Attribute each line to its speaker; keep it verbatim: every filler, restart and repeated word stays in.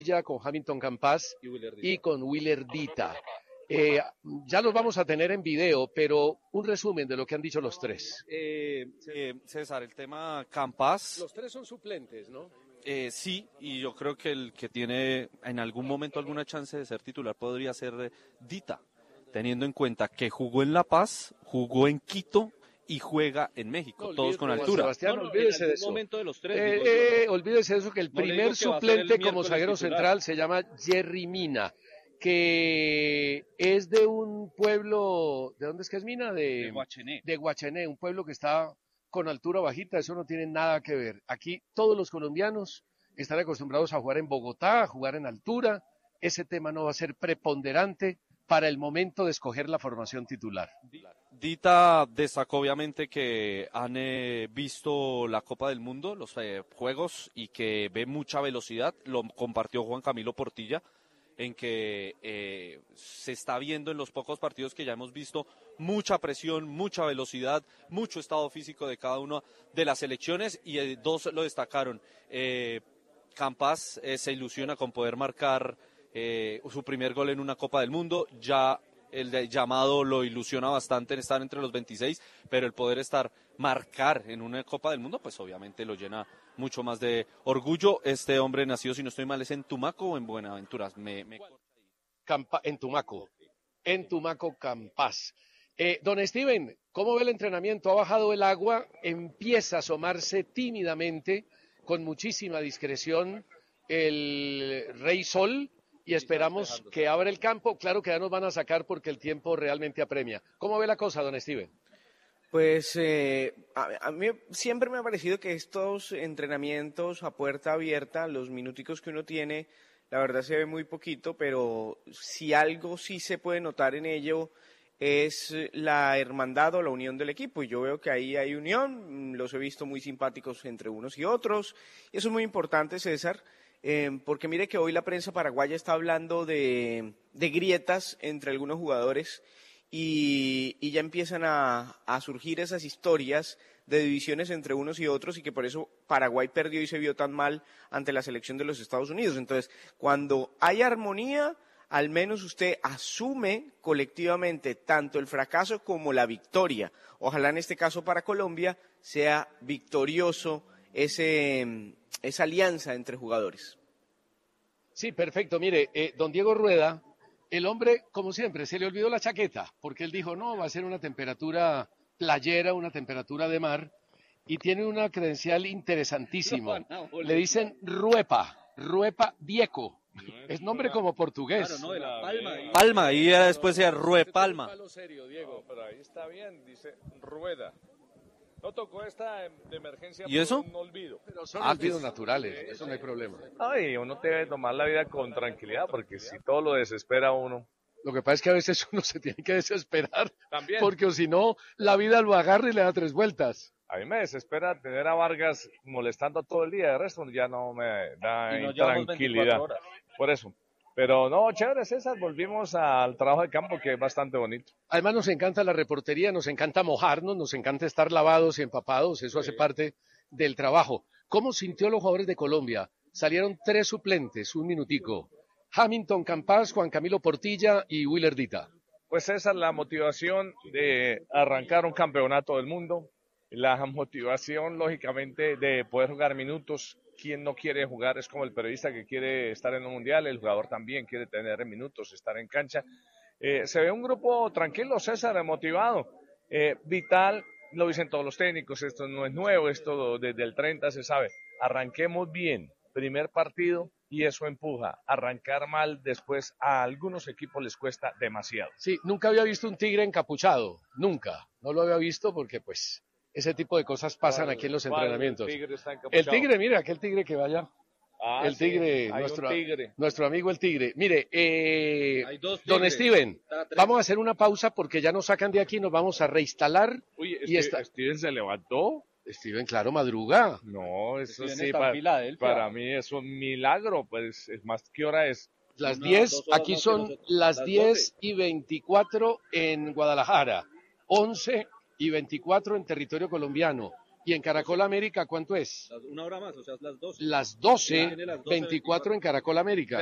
Speaker 1: ya con Hamilton Campas
Speaker 2: y,
Speaker 1: y con Willer Dita. Eh, ya los vamos a tener en video, pero un resumen de lo que han dicho los tres.
Speaker 3: Eh, eh, César, el tema Campas.
Speaker 1: Los tres son suplentes, ¿no?
Speaker 3: Eh, sí, y yo creo que el que tiene en algún momento alguna chance de ser titular podría ser eh, Dita, teniendo en cuenta que jugó en La Paz, jugó en Quito y juega en México,
Speaker 1: no,
Speaker 3: todos con altura.
Speaker 1: Sebastián, no, no, olvídese de eso.
Speaker 2: Momento de los tres,
Speaker 1: eh,
Speaker 2: digo,
Speaker 1: eh, olvídese de eso, que el
Speaker 2: no
Speaker 1: primer
Speaker 2: que
Speaker 1: suplente
Speaker 2: el
Speaker 1: como zaguero
Speaker 2: titular.
Speaker 1: central se llama Jerry Mina, que es de un pueblo, ¿de dónde es que es Mina? De,
Speaker 2: de Guachené.
Speaker 1: De Guachené, un pueblo que está con altura bajita, eso no tiene nada que ver. Aquí todos los colombianos están acostumbrados a jugar en Bogotá, a jugar en altura, ese tema no va a ser preponderante para el momento de escoger la formación titular.
Speaker 3: Dita destacó obviamente que han eh, visto la Copa del Mundo, los eh, juegos, y que ve mucha velocidad, lo compartió Juan Camilo Portilla, en que eh, se está viendo en los pocos partidos que ya hemos visto mucha presión, mucha velocidad, mucho estado físico de cada una de las selecciones, y eh, dos lo destacaron. Eh, Campas eh, se ilusiona con poder marcar eh, su primer gol en una Copa del Mundo, ya el de llamado lo ilusiona bastante en estar entre los veintiséis, pero el poder estar, marcar en una Copa del Mundo, pues obviamente lo llena mucho más de orgullo. Este hombre nacido, si no estoy mal, ¿es en Tumaco o en Buenaventura? Me, me...
Speaker 1: Campa, en Tumaco, en Tumaco, Campas. Eh, don Steven, ¿cómo ve el entrenamiento? Ha bajado el agua, empieza a asomarse tímidamente, con muchísima discreción, el Rey Sol, y esperamos que abra el campo. Claro que ya nos van a sacar porque el tiempo realmente apremia. ¿Cómo ve la cosa, don Steven?
Speaker 4: Pues eh, a, a mí siempre me ha parecido que estos entrenamientos a puerta abierta, los minuticos que uno tiene, la verdad se ve muy poquito, pero si algo sí se puede notar en ello es la hermandad o la unión del equipo, y yo veo que ahí hay unión, los he visto muy simpáticos entre unos y otros, y eso es muy importante, César, eh, porque mire que hoy la prensa paraguaya está hablando de, de grietas entre algunos jugadores, y, y ya empiezan a, a surgir esas historias de divisiones entre unos y otros, y que por eso Paraguay perdió y se vio tan mal ante la selección de los Estados Unidos. Entonces, cuando hay armonía, al menos usted asume colectivamente tanto el fracaso como la victoria. Ojalá en este caso para Colombia sea victorioso ese, esa alianza entre jugadores.
Speaker 1: Sí, perfecto. Mire, eh, don Diego Rueda, el hombre, como siempre, se le olvidó la chaqueta, porque él dijo, no, va a ser una temperatura playera, una temperatura de mar, y tiene una credencial interesantísimo. No, no, le dicen Ruepa, Ruepa Vieco. Es nombre como portugués.
Speaker 2: Claro, no, de la Palma.
Speaker 3: Y... Palma, y ya después se Rue Palma.
Speaker 5: Serio, Diego, pero ahí está bien, dice Rueda. No tocó esta de emergencia.
Speaker 3: ¿Y eso?
Speaker 5: Un olvido.
Speaker 1: Pero son ah, olvidos naturales, sí, eso no hay problema.
Speaker 5: Ay, uno debe tomar la vida con tranquilidad, porque si todo lo desespera a uno.
Speaker 1: Lo que pasa es que a veces uno se tiene que desesperar.
Speaker 5: También.
Speaker 1: Porque o si no, la vida lo agarra y le da tres vueltas.
Speaker 5: A mí me desespera tener a Vargas molestando todo el día, de resto ya no me da
Speaker 2: no
Speaker 5: tranquilidad. Por eso. Pero no, chévere, César, volvimos al trabajo de campo, que es bastante bonito.
Speaker 1: Además nos encanta la reportería, nos encanta mojarnos, nos encanta estar lavados y empapados, eso sí. Hace parte del trabajo. ¿Cómo sintió los jugadores de Colombia? Salieron tres suplentes, un minutico. Hamilton Campas, Juan Camilo Portilla y Willer Dita.
Speaker 5: Pues esa es la motivación de arrancar un campeonato del mundo, la motivación, lógicamente, de poder jugar minutos. Quien no quiere jugar es como el periodista que quiere estar en un mundial, el jugador también quiere tener minutos, estar en cancha. Eh, se ve un grupo tranquilo, César, motivado, eh, vital, lo dicen todos los técnicos, esto no es nuevo, esto desde el treinta se sabe. Arranquemos bien, primer partido, y eso empuja. Arrancar mal después a algunos equipos les cuesta demasiado.
Speaker 1: Sí, nunca había visto un tigre encapuchado, nunca, no lo había visto porque pues... Ese tipo de cosas pasan aquí en los entrenamientos.
Speaker 5: El tigre, está
Speaker 1: el tigre, mira, aquel tigre que vaya.
Speaker 5: Ah,
Speaker 1: el tigre,
Speaker 5: sí,
Speaker 1: nuestro,
Speaker 5: tigre,
Speaker 1: nuestro amigo el tigre. Mire, eh,
Speaker 2: hay dos
Speaker 1: don Steven, vamos a hacer una pausa porque ya nos sacan de aquí, nos vamos a reinstalar.
Speaker 5: Uy,
Speaker 1: y
Speaker 5: Steven,
Speaker 1: está...
Speaker 5: Steven se levantó.
Speaker 1: Steven, claro, madruga.
Speaker 5: No, eso
Speaker 2: Steven
Speaker 5: sí, para, para mí es un milagro, pues, es más, ¿qué hora es?
Speaker 1: Las
Speaker 2: Una,
Speaker 1: diez, aquí
Speaker 2: horas,
Speaker 1: son
Speaker 2: nosotros,
Speaker 1: las,
Speaker 2: las
Speaker 1: diez y veinticuatro en Guadalajara, once y veinticuatro en territorio colombiano. ¿Y en Caracol América cuánto es?
Speaker 2: Una hora más, o sea, las doce.
Speaker 1: Las doce,
Speaker 2: Tiene las doce,
Speaker 1: veinticuatro en Caracol América.